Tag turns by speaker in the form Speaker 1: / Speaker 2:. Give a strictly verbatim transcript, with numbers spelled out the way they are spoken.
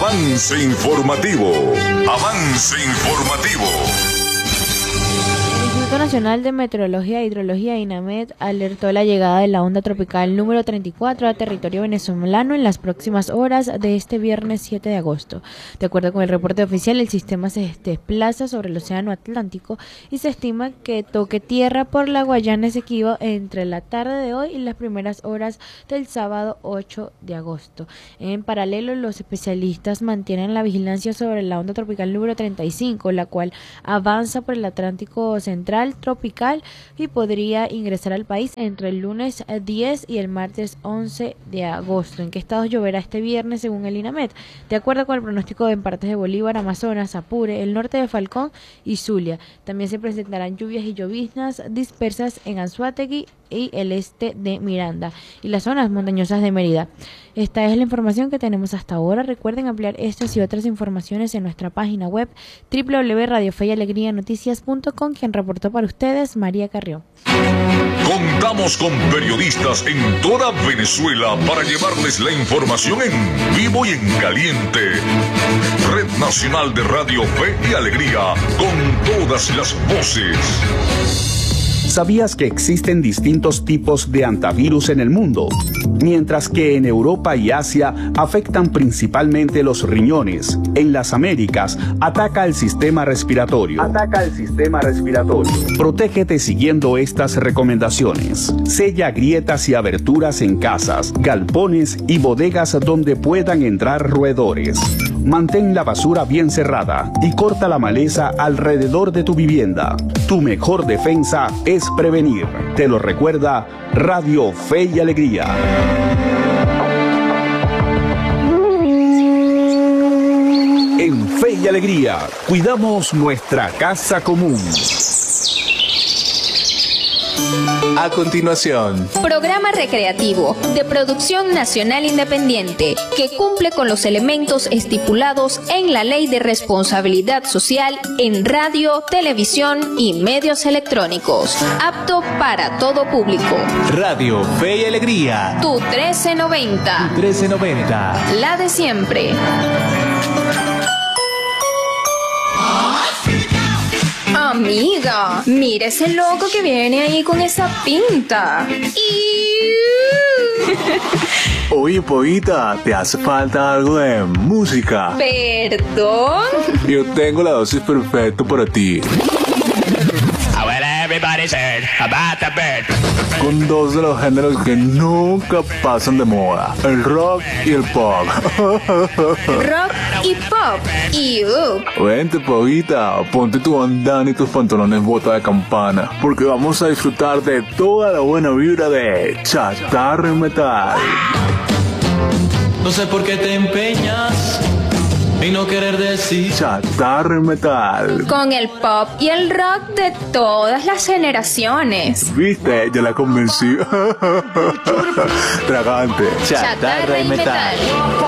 Speaker 1: Avance informativo. Avance informativo.
Speaker 2: El Instituto Nacional de Meteorología e Hidrología, INAMED, alertó la llegada de la onda tropical número treinta y cuatro a territorio venezolano en las próximas horas de este viernes siete de agosto. De acuerdo con el reporte oficial, el sistema se desplaza sobre el Océano Atlántico y se estima que toque tierra por la Guayana Esequiba entre la tarde de hoy y las primeras horas del sábado ocho de agosto. En paralelo, los especialistas mantienen la vigilancia sobre la onda tropical número treinta y cinco, la cual avanza por el Atlántico Central tropical y podría ingresar al país entre el lunes diez y el martes once de agosto. ¿En qué estados lloverá este viernes según el INAMED? De acuerdo con el pronóstico, en partes de Bolívar, Amazonas, Apure, el norte de Falcón y Zulia. También se presentarán lluvias y lloviznas dispersas en Anzoátegui y el este de Miranda y las zonas montañosas de Mérida. Esta es la información que tenemos hasta ahora. Recuerden ampliar estas y otras informaciones en nuestra página web doble u doble u doble u punto radio fe y alegría noticias punto com. Quien reportó para ustedes, María Carrió.
Speaker 1: Contamos con periodistas en toda Venezuela para llevarles la información en vivo y en caliente. Red Nacional de Radio Fe y Alegría, con todas las voces.
Speaker 3: ¿Sabías que existen distintos tipos de antivirus en el mundo? Mientras que en Europa y Asia afectan principalmente los riñones, en las Américas ataca el sistema respiratorio. Ataca el sistema respiratorio. Protégete siguiendo estas recomendaciones. Sella grietas y aberturas en casas, galpones y bodegas donde puedan entrar roedores. Mantén la basura bien cerrada y corta la maleza alrededor de tu vivienda. Tu mejor defensa es prevenir. Te lo recuerda Radio Fe y Alegría. En Fe y Alegría, cuidamos nuestra casa común.
Speaker 4: A continuación,
Speaker 5: programa recreativo de producción nacional independiente que cumple con los elementos estipulados en la Ley de Responsabilidad Social en radio, televisión y medios electrónicos, apto para todo público.
Speaker 4: Radio Fe y Alegría.
Speaker 5: Tu trece noventa.
Speaker 4: Tu trece noventa.
Speaker 5: La de siempre. Amiga, mira ese loco que viene ahí con esa pinta.
Speaker 6: Oye, pollita, ¿te hace falta algo de música?
Speaker 5: ¿Perdón?
Speaker 6: Yo tengo la dosis perfecta para ti. Con dos de los géneros que nunca pasan de moda, el rock y el pop.
Speaker 5: Rock y pop. Iu.
Speaker 6: Vente, pollita, ponte tu bandana y tus pantalones bota de campana, porque vamos a disfrutar de toda la buena vibra de Chatarra y Metal.
Speaker 7: No sé por qué te empeñas y no querer decir
Speaker 6: Chatarra y Metal.
Speaker 5: Con el pop y el rock de todas las generaciones.
Speaker 6: ¿Viste? Ya la convencí. Tragante.
Speaker 5: Chatarra y Metal.